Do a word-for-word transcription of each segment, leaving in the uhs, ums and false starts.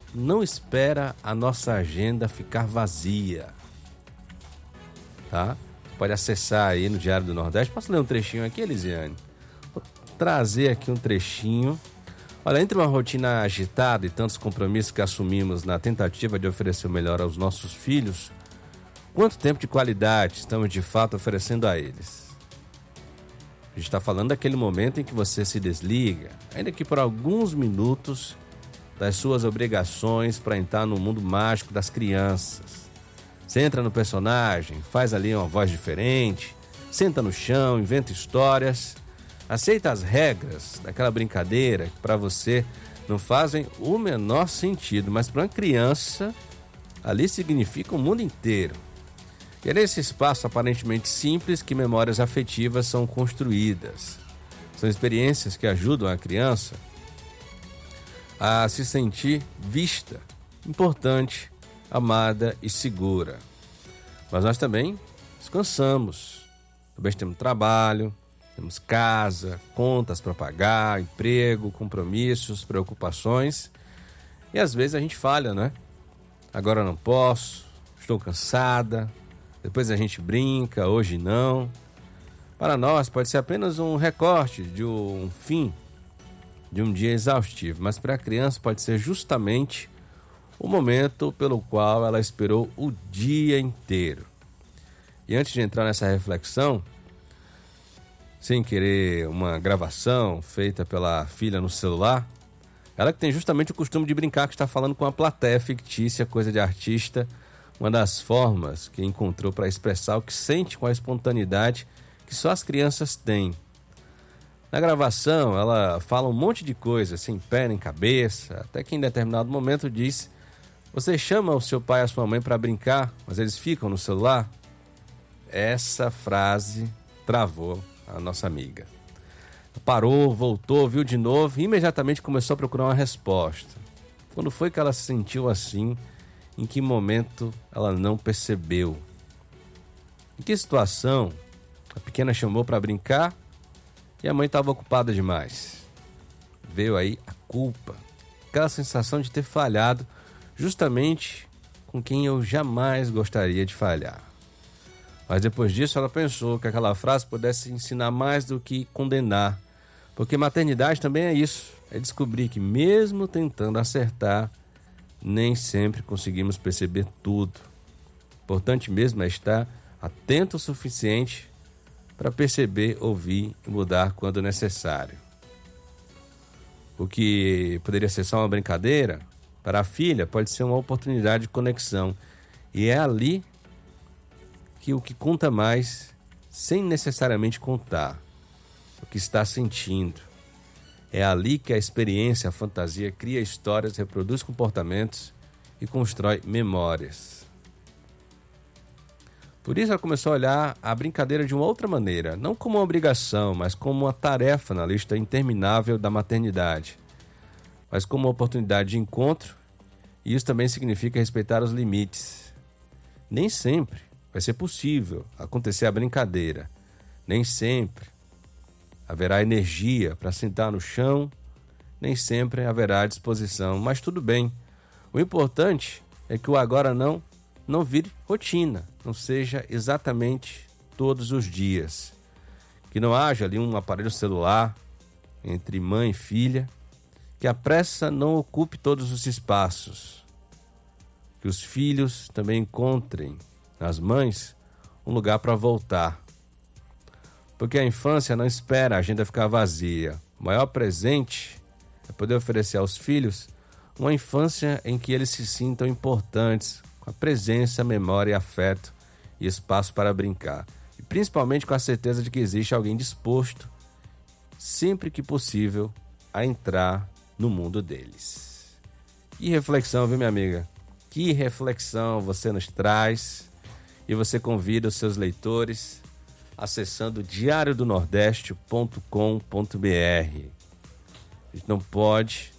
não espera a nossa agenda ficar vazia, tá? Pode acessar aí no Diário do Nordeste. Posso ler um trechinho aqui, Elisiane? Vou trazer aqui um trechinho. Olha, entre uma rotina agitada e tantos compromissos que assumimos na tentativa de oferecer o melhor aos nossos filhos, quanto tempo de qualidade estamos de fato oferecendo a eles? A gente está falando daquele momento em que você se desliga, ainda que por alguns minutos, das suas obrigações para entrar no mundo mágico das crianças. Você entra no personagem, faz ali uma voz diferente, senta no chão, inventa histórias, aceita as regras daquela brincadeira que para você não fazem o menor sentido, mas para uma criança ali significa o mundo inteiro. E é nesse espaço aparentemente simples que memórias afetivas são construídas. São experiências que ajudam a criança a se sentir vista, importante, amada e segura. Mas nós também descansamos. Também temos trabalho, temos casa, contas para pagar, emprego, compromissos, preocupações. E às vezes a gente falha, né? Agora não posso, estou cansada. Depois a gente brinca, hoje não. Para nós pode ser apenas um recorte de um fim de um dia exaustivo, mas para a criança pode ser justamente o momento pelo qual ela esperou o dia inteiro. E antes de entrar nessa reflexão, sem querer uma gravação feita pela filha no celular, ela que tem justamente o costume de brincar que está falando com uma plateia fictícia, coisa de artista, uma das formas que encontrou para expressar o que sente com a espontaneidade que só as crianças têm. Na gravação, ela fala um monte de coisa, sem pé nem cabeça, até que em determinado momento diz: você chama o seu pai e a sua mãe para brincar, mas eles ficam no celular? Essa frase travou a nossa amiga. Parou, voltou, viu de novo e imediatamente começou a procurar uma resposta. Quando foi que ela se sentiu assim? Em que momento ela não percebeu? Em que situação a pequena chamou para brincar e a mãe estava ocupada demais? Veio aí a culpa, aquela sensação de ter falhado justamente com quem eu jamais gostaria de falhar. Mas depois disso ela pensou que aquela frase pudesse ensinar mais do que condenar, porque maternidade também é isso, é descobrir que mesmo tentando acertar, nem sempre conseguimos perceber tudo. Importante mesmo é estar atento o suficiente para perceber, ouvir e mudar quando necessário. O que poderia ser só uma brincadeira, para a filha pode ser uma oportunidade de conexão. E é ali que o que conta mais, sem necessariamente contar, o que está sentindo. É ali que a experiência, a fantasia cria histórias, reproduz comportamentos e constrói memórias. Por isso ela começou a olhar a brincadeira de uma outra maneira, não como uma obrigação, mas como uma tarefa na lista interminável da maternidade, mas como uma oportunidade de encontro, e isso também significa respeitar os limites. Nem sempre vai ser possível acontecer a brincadeira, nem sempre haverá energia para sentar no chão, nem sempre haverá disposição, mas tudo bem. O importante é que o agora não, não vire rotina, não seja exatamente todos os dias. Que não haja ali um aparelho celular entre mãe e filha, que a pressa não ocupe todos os espaços. Que os filhos também encontrem nas mães um lugar para voltar. Porque a infância não espera a agenda ficar vazia. O maior presente é poder oferecer aos filhos uma infância em que eles se sintam importantes, com a presença, memória, afeto e espaço para brincar. E principalmente com a certeza de que existe alguém disposto, sempre que possível, a entrar no mundo deles. Que reflexão, viu, minha amiga? Que reflexão você nos traz. E você convida os seus leitores acessando diário do nordeste ponto com ponto br. A gente não pode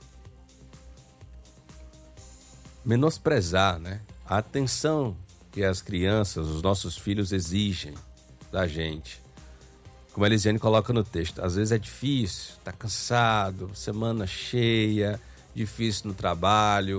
menosprezar, né, a atenção que as crianças, os nossos filhos exigem da gente. Como a Elisiane coloca no texto, às vezes é difícil, tá cansado, semana cheia, difícil no trabalho,